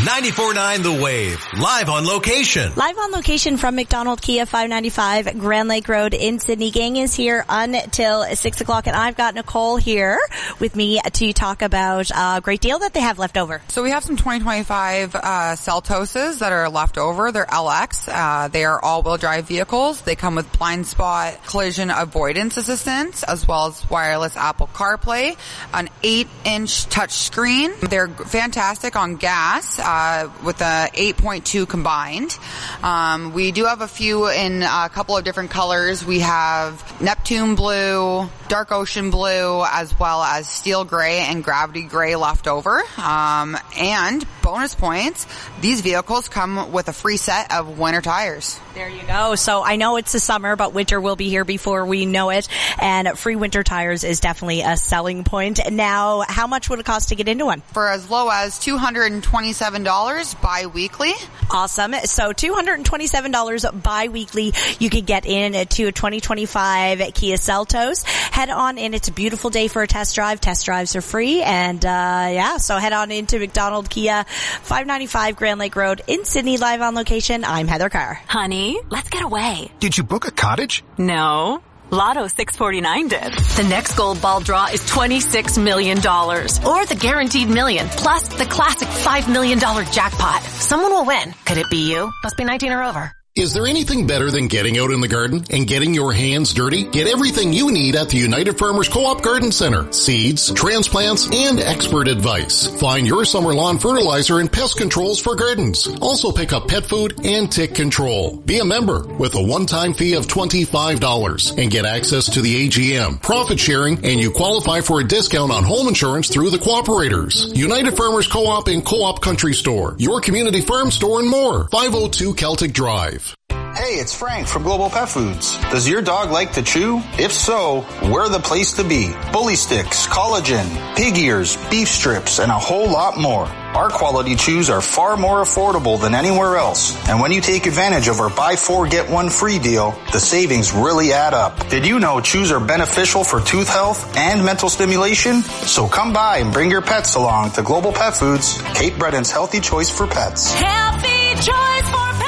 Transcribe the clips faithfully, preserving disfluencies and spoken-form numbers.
ninety-four point nine The Wave, live on location. Live on location from McDonald Kia, five ninety-five Grand Lake Road in Sydney. Gang is here until six o'clock, and I've got Nicole here with me to talk about a great deal that they have left over. So we have some twenty twenty-five uh, Seltoses that are left over. They're L X. Uh, they are all-wheel drive vehicles. They come with blind spot collision avoidance assistance, as well as wireless Apple CarPlay, an eight inch touch screen. They're fantastic on gas, uh, with a eight point two combined. Um, we do have a few in a couple of different colors. We have Neptune blue, dark ocean blue, as well as steel gray and gravity gray left over. Um, and bonus points, these vehicles come with a free set of winter tires. There you go. So I know it's the summer, but winter will be here before we know it. And free winter tires is definitely a selling point. Now, how much would it cost to get into one? For as low as two hundred twenty-seven dollars bi-weekly. Awesome. So two hundred twenty-seven dollars bi-weekly. You can get in to a twenty twenty-five Kia Seltos. Head on in. It's a beautiful day for a test drive. Test drives are free. And, uh, yeah, so head on into McDonald Kia, five ninety-five Grand Lake Road in Sydney, live on location. I'm Heather Carr. Honey, let's get away. Did you book a cottage? No. Lotto six forty-nine did. The next gold ball draw is twenty-six million dollars. Or the guaranteed million, plus the classic five million dollars jackpot. Someone will win. Could it be you? Must be nineteen or over. Is there anything better than getting out in the garden and getting your hands dirty? Get everything you need at the United Farmers Co-op Garden Center. Seeds, transplants, and expert advice. Find your summer lawn fertilizer and pest controls for gardens. Also pick up pet food and tick control. Be a member with a one-time fee of twenty-five dollars and get access to the A G M, profit sharing, and you qualify for a discount on home insurance through the cooperators. United Farmers Co-op and Co-op Country Store. Your community farm store and more. five oh two Celtic Drive. Hey, it's Frank from Global Pet Foods. Does your dog like to chew? If so, we're the place to be. Bully sticks, collagen, pig ears, beef strips, and a whole lot more. Our quality chews are far more affordable than anywhere else. And when you take advantage of our buy four, get one free deal, the savings really add up. Did you know chews are beneficial for tooth health and mental stimulation? So come by and bring your pets along to Global Pet Foods, Cape Breton's healthy choice for pets. Healthy choice for pets.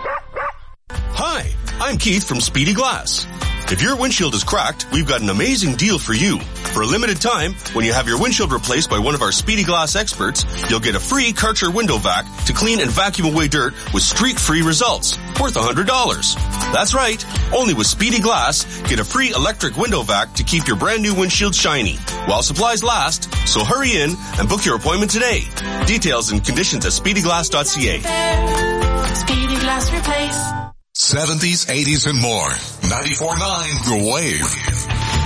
Hi, I'm Keith from Speedy Glass. If your windshield is cracked, we've got an amazing deal for you. For a limited time, when you have your windshield replaced by one of our Speedy Glass experts, you'll get a free Karcher window vac to clean and vacuum away dirt with streak-free results, worth one hundred dollars. That's right, only with Speedy Glass, get a free electric window vac to keep your brand new windshield shiny, while supplies last, so hurry in and book your appointment today. Details and conditions at speedy glass dot c a. Speedy Glass Replace. seventies, eighties, and more. ninety-four point nine The Wave.